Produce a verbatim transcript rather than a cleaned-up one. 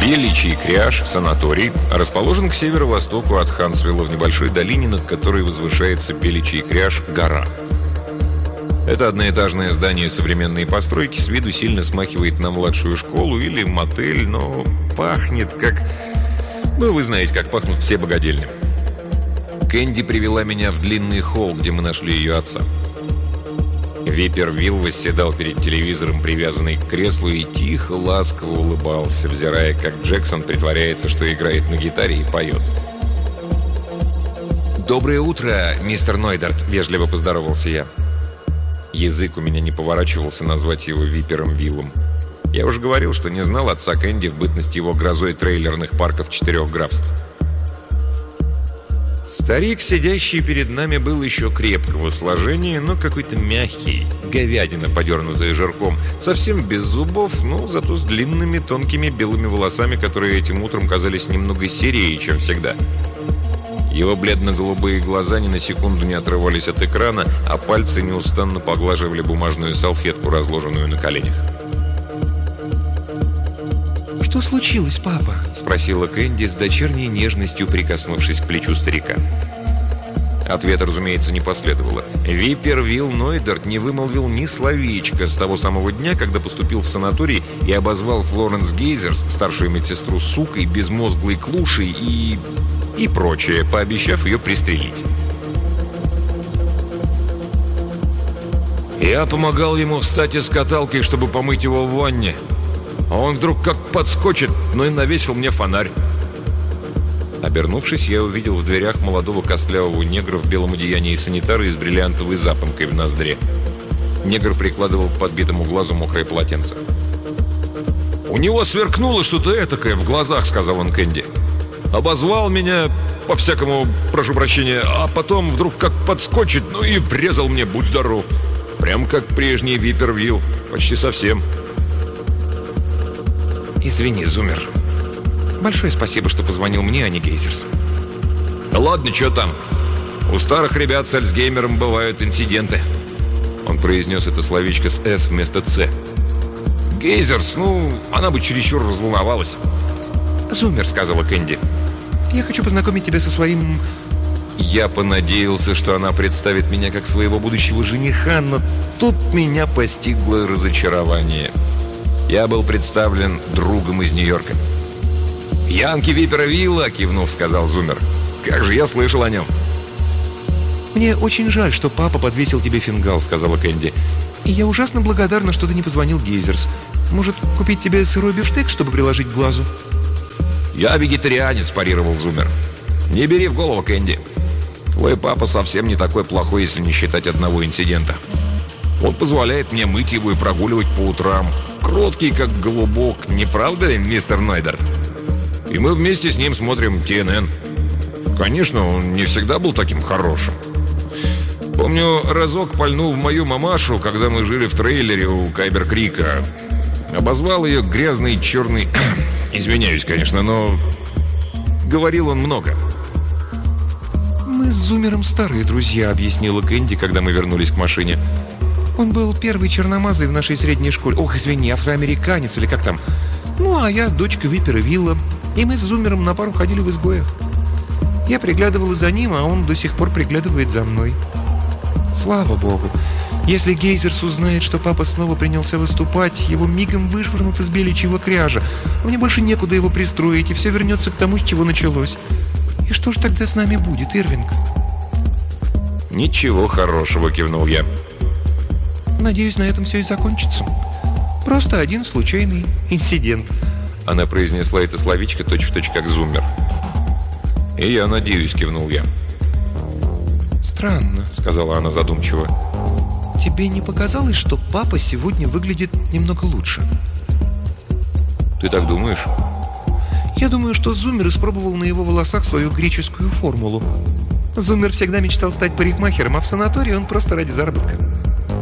Беличий Кряж, санаторий, расположен к северо-востоку от Хансвилла в небольшой долине, над которой возвышается Беличий Кряж гора. Это одноэтажное здание современной постройки, с виду сильно смахивает на младшую школу или мотель, но пахнет как... Ну, вы знаете, как пахнут все богадельни. Кэнди привела меня в длинный холл, где мы нашли ее отца. Випервилл восседал перед телевизором, привязанный к креслу, и тихо, ласково улыбался, взирая, как Джексон притворяется, что играет на гитаре и поет. «Доброе утро, мистер Нойдарт», — вежливо поздоровался я. Язык у меня не поворачивался назвать его Випером Виллом. Я уже говорил, что не знал отца Кэнди в бытность его грозой трейлерных парков четырех графств. Старик, сидящий перед нами, был еще крепкого сложения, но какой-то мягкий, говядина, подернутая жирком, совсем без зубов, но зато с длинными тонкими белыми волосами, которые этим утром казались немного серее, чем всегда. Его бледно-голубые глаза ни на секунду не отрывались от экрана, а пальцы неустанно поглаживали бумажную салфетку, разложенную на коленях. «Что случилось, папа?» — спросила Кэнди с дочерней нежностью, прикоснувшись к плечу старика. Ответа, разумеется, не последовало. Випервилл Нойдарт не вымолвил ни словечка с того самого дня, когда поступил в санаторий и обозвал Флоренс Гейзерс, старшую медсестру, сукой, безмозглой клушей и... и прочее, пообещав ее пристрелить. Я помогал ему встать из каталки, чтобы помыть его в ванне. А он вдруг как подскочит, но и навесил мне фонарь. Обернувшись, я увидел в дверях молодого костлявого негра в белом одеянии санитара и с бриллиантовой запонкой в ноздре. Негр прикладывал к подбитому глазу мокрое полотенце. «У него сверкнуло что-то этакое в глазах», — сказал он Кэнди. «Обозвал меня по-всякому, прошу прощения, а потом вдруг как подскочит, ну и врезал мне, будь здоров. Прям как прежний Випервилл, почти совсем». «Извини, Зумер. Большое спасибо, что позвонил мне, а не Гейзерс». «Да ладно, что там? У старых ребят с Альцгеймером бывают инциденты». Он произнес это словечко с «С» вместо «Ц». «Гейзерс, ну, она бы чересчур разволновалась». «Зумер», — сказала Кэнди. «Я хочу познакомить тебя со своим...» Я понадеялся, что она представит меня как своего будущего жениха, но тут меня постигло разочарование. Я был представлен другом из Нью-Йорка. «Янки Випервилла», — кивнув, сказал Зумер. «Как же я слышал о нем». «Мне очень жаль, что папа подвесил тебе фингал», — сказала Кэнди. «И я ужасно благодарна, что ты не позвонил Гейзерс. Может, купить тебе сырой бифштекс, чтобы приложить к глазу?» «Я вегетарианец», — парировал Зумер. «Не бери в голову, Кэнди. Твой папа совсем не такой плохой, если не считать одного инцидента. Он позволяет мне мыть его и прогуливать по утрам. Кроткий, как голубок, не правда ли, мистер Нойдарт? И мы вместе с ним смотрим Ти Эн Эн. Конечно, он не всегда был таким хорошим. Помню, разок пальнул в мою мамашу, когда мы жили в трейлере у Кайбер-Крика. Обозвал ее грязный, черный... Извиняюсь, конечно, но... Говорил он много». «Мы с Зумером старые друзья», — объяснила Кэнди, когда мы вернулись к машине. «Он был первый черномазый в нашей средней школе. Ох, извини, афроамериканец или как там. Ну, а я дочка Випервилла. И мы с Зумером на пару ходили в изгоях. Я приглядывала за ним, а он до сих пор приглядывает за мной. Слава богу. Если Гейзерс узнает, что папа снова принялся выступать, его мигом вышвырнут из Беличьего Кряжа. А мне больше некуда его пристроить, и все вернется к тому, с чего началось. И что же тогда с нами будет, Ирвинг?» «Ничего хорошего», — кивнул я. «Надеюсь, на этом все и закончится. Просто один случайный инцидент». Она произнесла это словечко точь-в-точь как Зумер. «И я надеюсь», — кивнул я. «Странно», — сказала она задумчиво. «Тебе не показалось, что папа сегодня выглядит немного лучше?» «Ты так думаешь?» «Я думаю, что Зумер испробовал на его волосах свою греческую формулу. Зумер всегда мечтал стать парикмахером, а в санатории он просто ради заработка».